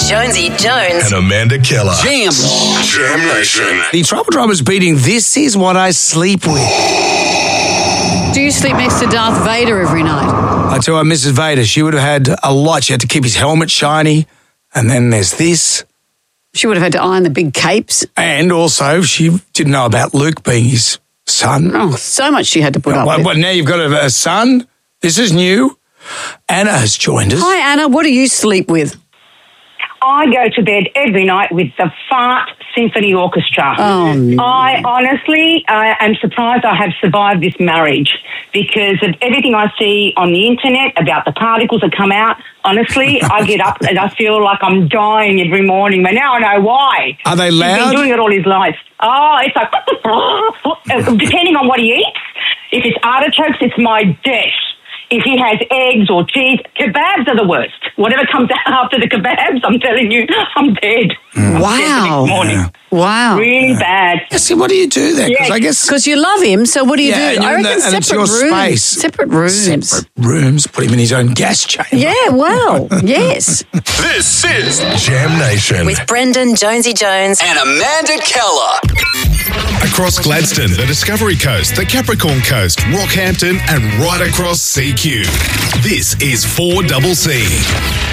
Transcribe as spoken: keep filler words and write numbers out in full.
Jonesy Jones. And Amanda Keller. Jam. Jam Nation. The Trouble Drummer's beating This Is What I Sleep With. Do you sleep next to Darth Vader every night? I tell her, Missus Vader, she would have had a lot. She had to keep his helmet shiny. And then there's this. She would have had to iron the big capes. And also, she didn't know about Luke being his son. Oh, so much she had to put up Well, with. well, now you've got a, a son. This is new. Anna has joined us. Hi, Anna. What do you sleep with? I go to bed every night with the Fart Symphony Orchestra. Oh, no. I honestly uh, am surprised I have survived this marriage because of everything I see on the internet about the particles that come out. Honestly, I get up and I feel like I'm dying every morning, but now I know why. Are they He's loud? been doing it all his life. Oh, it's like, depending on what he eats, if it's artichokes, it's my death. If he has eggs or cheese, kebabs are the worst. Whatever comes out after the kebabs, I'm telling you, I'm dead. I'm Wow. dead the next morning. Yeah. Wow. Really bad. Yeah, see, what do you do then? Because Yeah. I guess... Because you love him, so what do you Yeah, do? and I you're in reckon the- and it's separate your rooms. space. Separate rooms. Separate rooms, put him in his own gas chamber. Yeah, well, yes. This is Jam Nation. With Brendan, Jonesy Jones. And Amanda Keller. Across Gladstone, the Discovery Coast, the Capricorn Coast, Rockhampton, and right across C Q. This is four C C.